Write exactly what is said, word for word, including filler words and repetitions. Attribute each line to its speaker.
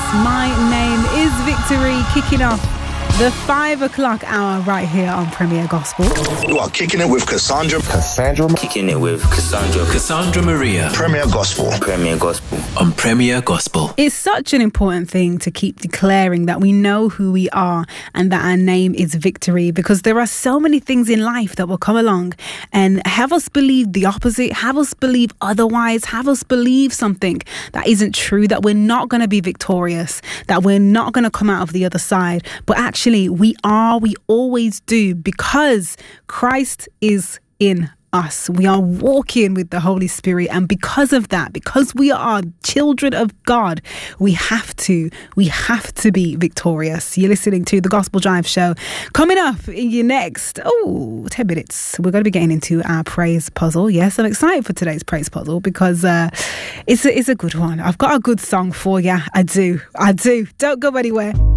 Speaker 1: My name is Victory, kicking off the five o'clock hour right here on Premier Gospel.
Speaker 2: You are kicking it with Cassandra.
Speaker 3: Cassandra.
Speaker 4: Kicking it with Cassandra.
Speaker 5: Cassandra Maria.
Speaker 2: Premier Gospel.
Speaker 4: Premier Gospel.
Speaker 5: On Premier Gospel.
Speaker 1: It's such an important thing to keep declaring that we know who we are and that our name is Victory, because there are so many things in life that will come along and have us believe the opposite, have us believe otherwise, have us believe something that isn't true, that we're not going to be victorious, that we're not going to come out of the other side. But actually, we are, we always do, because Christ is in us. We are walking with the Holy Spirit, and because of that, because we are children of God, we have to, we have to be victorious. You're listening to the Gospel Drive Show. Coming up in your next, oh, ten minutes, we're going to be getting into our praise puzzle. Yes, I'm excited for today's praise puzzle because uh, it's, a, it's a good one. I've got a good song for you. I do. I do. Don't go anywhere.